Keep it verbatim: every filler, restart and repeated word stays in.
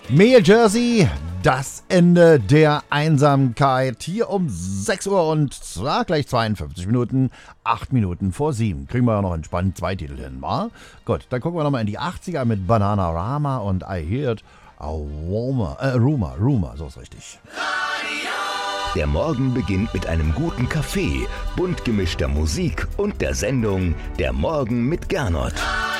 Mail Jersey, das Ende der Einsamkeit. Hier um sechs Uhr und zwar gleich zweiundfünfzig Minuten, acht Minuten vor sieben. Kriegen wir ja noch entspannt zwei Titel hin, wa? Gut, dann gucken wir nochmal in die achtziger mit Bananarama und I Heard a Rumor, äh, Rumor, Rumor, so ist richtig. Der Morgen beginnt mit einem guten Kaffee, bunt gemischter Musik und der Sendung Der Morgen mit Gernot.